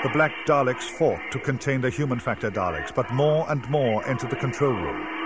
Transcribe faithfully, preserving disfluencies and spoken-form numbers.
The black Daleks fought to contain the human factor Daleks, but more and more entered the control room.